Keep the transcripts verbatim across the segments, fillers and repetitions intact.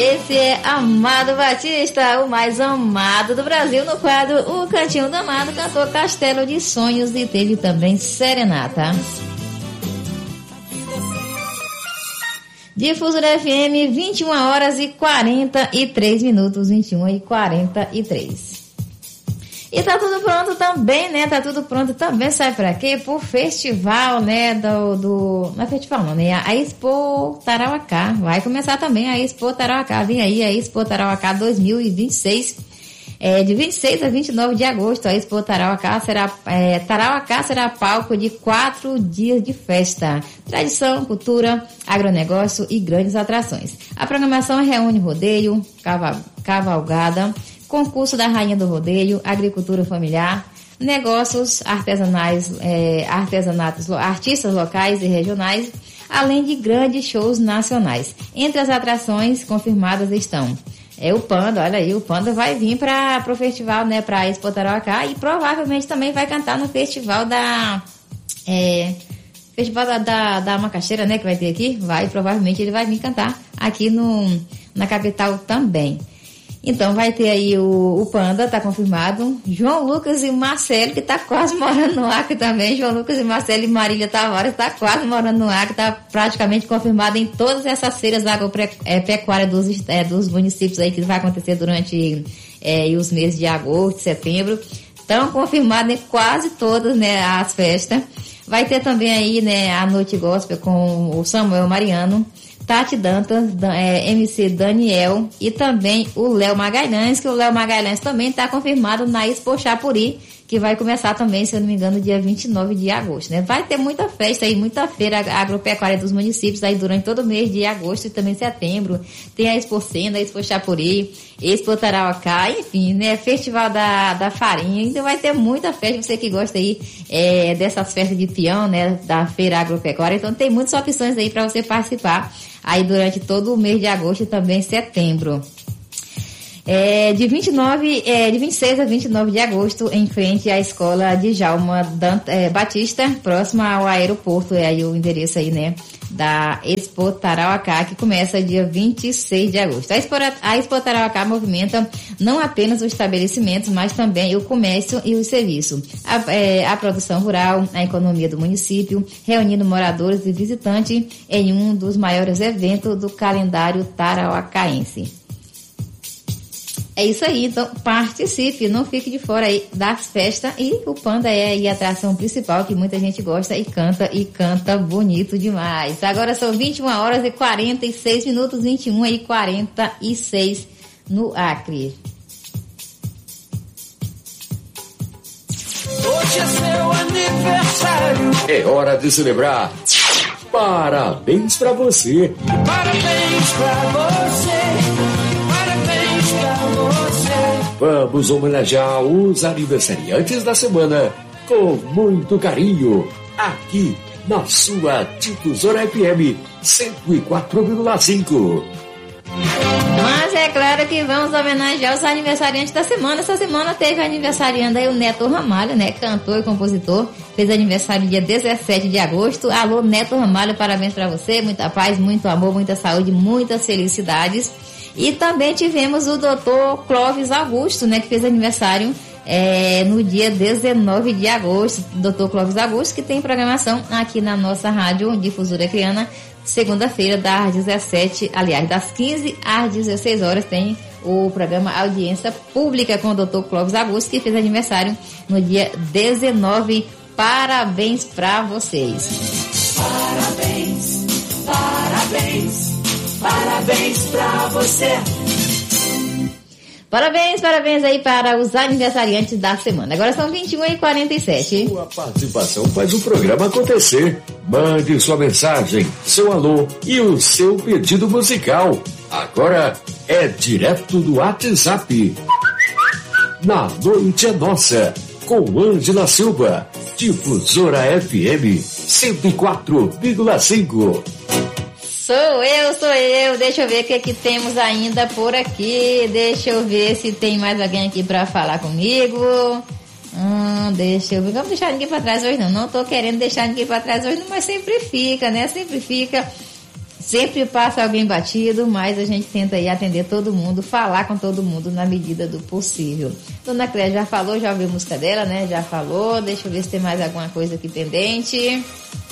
Esse é Amado Batista, o mais amado do Brasil. No quadro O Cantinho do Amado, cantou Castelo de Sonhos e teve também Serenata. Difusora F M, vinte e uma horas e quarenta e três minutos, vinte e uma e quarenta e três. E tá tudo pronto também, né? Tá tudo pronto também, sabe pra quê? Pro festival, né? Do, do... Não é festival não, né? A Expo Tarauacá. Vai começar também a Expo Tarauacá. Vem aí a Expo Tarauacá dois mil e vinte e seis. É, de vinte e seis a vinte e nove de agosto, a Expo Tarauacá será, é, Tarauacá será palco de quatro dias de festa. Tradição, cultura, agronegócio e grandes atrações. A programação reúne rodeio, caval, cavalgada, concurso da Rainha do Rodeio, agricultura familiar, negócios artesanais, é, artesanatos, artistas locais e regionais, além de grandes shows nacionais. Entre as atrações confirmadas estão é o Panda, olha aí, o Panda vai vir para o festival, né, para a Expo Tarauacá e provavelmente também vai cantar no festival da é, festival da, da, da Macaxeira, né, que vai ter aqui, vai, provavelmente ele vai vir cantar aqui no, na capital também. Então vai ter aí o, o Panda, tá confirmado, João Lucas e Marcelo, que tá quase morando no Acre também, João Lucas e Marcelo e Marília Tavares, tá quase morando no Acre, tá praticamente confirmado em todas essas feiras agropecuárias dos, é, dos municípios aí que vai acontecer durante é, os meses de agosto, setembro, estão confirmadas em quase todas, né, as festas. Vai ter também aí, né, a Noite Gospel com o Samuel Mariano, Tati Dantas, é, M C Daniel e também o Léo Magalhães, que o Léo Magalhães também está confirmado na Expo Chapuri, que vai começar também, se eu não me engano, dia vinte e nove de agosto, né? Vai ter muita festa aí, muita feira agropecuária dos municípios aí durante todo o mês de agosto e também setembro. Tem a Expo Senda, a Expo Chapuri, Expo Tarauacá, enfim, né? Festival da, da farinha. Então vai ter muita festa, você que gosta aí é, dessas festas de peão, né? Da feira agropecuária. Então tem muitas opções aí para você participar aí durante todo o mês de agosto e também setembro. É, de, vinte e nove, é, de vinte e seis a vinte e nove de agosto, em frente à escola de Djalma Dant, é, Batista, próxima ao aeroporto, é aí o endereço aí, né, da Expo Tarauacá, que começa dia vinte e seis de agosto. A Expo, a Expo Tarauacá movimenta não apenas os estabelecimentos, mas também o comércio e o serviço, a, é, a produção rural, a economia do município, reunindo moradores e visitantes em um dos maiores eventos do calendário tarauacaense. É isso aí, então participe, não fique de fora aí das festas, e o Panda é aí a atração principal que muita gente gosta e canta, e canta bonito demais. Agora são vinte e uma horas e quarenta e seis minutos, vinte e uma e quarenta e seis no Acre. Hoje é seu aniversário. É hora de celebrar. Parabéns pra você. Parabéns pra você. Vamos homenagear os aniversariantes da semana com muito carinho, aqui na sua Difusora F M cento e quatro vírgula cinco. Mas é claro que vamos homenagear os aniversariantes da semana. Essa semana teve aniversariando aí o Neto Ramalho, né? Cantor e compositor. Fez aniversário dia dezessete de agosto. Alô, Neto Ramalho, parabéns pra você. Muita paz, muito amor, muita saúde, muitas felicidades. E também tivemos o doutor Clóvis Augusto, né, que fez aniversário é, no dia dezenove de agosto. doutor Clóvis Augusto, que tem programação aqui na nossa rádio Difusora Acreana, segunda-feira, das dezessete, aliás, das quinze às dezesseis horas, tem o programa Audiência Pública com o doutor Clóvis Augusto, que fez aniversário no dia dezenove. Parabéns para vocês. Parabéns, parabéns. Parabéns pra você. Parabéns, parabéns aí para os aniversariantes da semana. Agora são vinte e uma e quarenta e sete. Sua participação faz o programa acontecer. Mande sua mensagem, seu alô e o seu pedido musical. Agora é direto do WhatsApp. Na Noite é Nossa, com Ângela Silva. Difusora F M cento e quatro vírgula cinco. Sou eu, sou eu. Deixa eu ver o que, é que temos ainda por aqui. Deixa eu ver se tem mais alguém aqui pra falar comigo. Hum, deixa eu ver. Vamos deixar ninguém pra trás hoje não. Não tô querendo deixar ninguém pra trás hoje, mas sempre fica, né? Sempre fica. Sempre passa alguém batido, mas a gente tenta aí atender todo mundo, falar com todo mundo na medida do possível. Dona Cléia já falou, já ouviu a música dela, né? Já falou. Deixa eu ver se tem mais alguma coisa aqui pendente.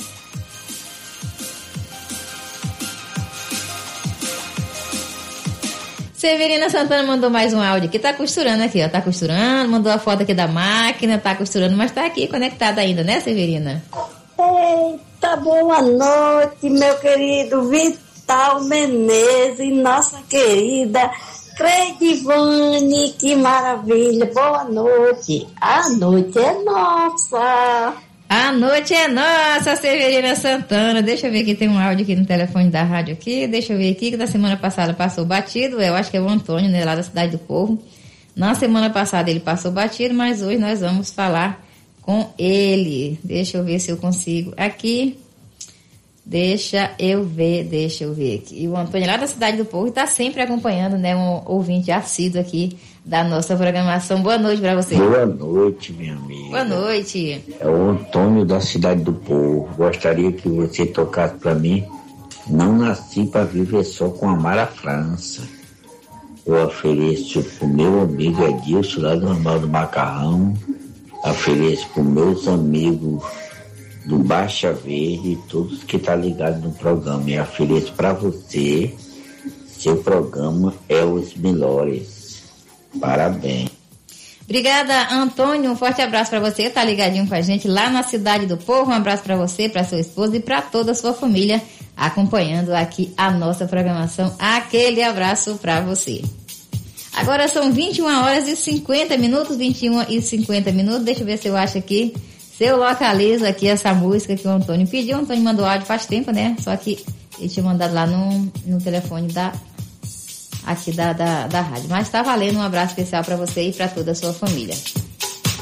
Severina Santana mandou mais um áudio aqui, tá costurando aqui, ó, tá costurando, mandou a foto aqui da máquina, tá costurando, mas tá aqui conectada ainda, né, Severina? Eita, boa noite, meu querido Vital Menezes, nossa querida Creidivane, que maravilha, boa noite, a noite é nossa. A noite é nossa, Severina Santana. Deixa eu ver aqui, tem um áudio aqui no telefone da rádio aqui. Deixa eu ver aqui, que da semana passada passou batido. Eu acho que é o Antônio, né, lá da Cidade do Povo. Na semana passada ele passou batido, mas hoje nós vamos falar com ele. Deixa eu ver se eu consigo aqui. Deixa eu ver, deixa eu ver aqui. E o Antônio lá da Cidade do Povo está sempre acompanhando, né, um ouvinte assíduo aqui da nossa programação. Boa noite para você. Boa noite, minha amiga. Boa noite. É o Antônio da Cidade do Povo. Gostaria que você tocasse para mim. Não nasci para viver só com amar a França. Eu ofereço pro meu amigo Edilson lá do Normal do Macarrão. Ofereço para meus amigos do Baixa Verde, todos que estão tá ligados no programa. E ofereço para você. Seu programa é os melhores. Parabéns. Obrigada, Antônio. Um forte abraço para você. Tá ligadinho com a gente lá na Cidade do Povo. Um abraço para você, para sua esposa e para toda a sua família acompanhando aqui a nossa programação. Aquele abraço para você. Agora são vinte e uma horas e cinquenta minutos, vinte e uma e cinquenta minutos. Deixa eu ver se eu acho aqui, se eu localizo aqui essa música que o Antônio pediu. O Antônio mandou áudio faz tempo, né? Só que ele tinha mandado lá no, no telefone da aqui da, da, da rádio. Mas tá valendo, um abraço especial para você e para toda a sua família.